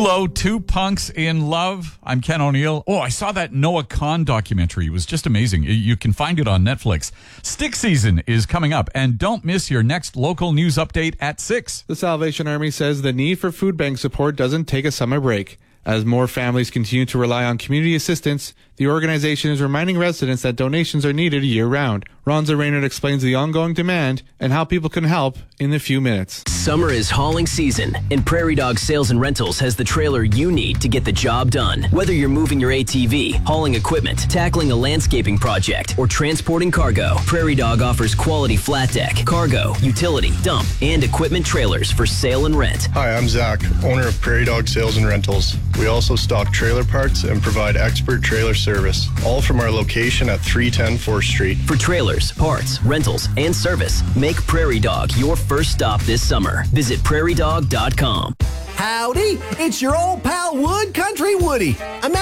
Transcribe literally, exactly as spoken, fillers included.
Julo, Two Punks in Love. I'm Ken O'Neill. Oh, I saw that Noah Kahn documentary. It was just amazing. You can find it on Netflix. Stick season is coming up, and don't miss your next local news update at six. The Salvation Army says the need for food bank support doesn't take a summer break. As more families continue to rely on community assistance, the organization is reminding residents that donations are needed year-round. Ronza Raynard explains the ongoing demand and how people can help in a few minutes. Summer is hauling season, and Prairie Dog Sales and Rentals has the trailer you need to get the job done. Whether you're moving your A T V, hauling equipment, tackling a landscaping project, or transporting cargo, Prairie Dog offers quality flat deck, cargo, utility, dump, and equipment trailers for sale and rent. Hi, I'm Zach, owner of Prairie Dog Sales and Rentals. We also stock trailer parts and provide expert trailer service, all from our location at three ten fourth Street. For trailers, parts, rentals, and service, make Prairie Dog your first stop this summer. Visit prairie dog dot com. Howdy, it's your old pal Wood Country Woody. I'm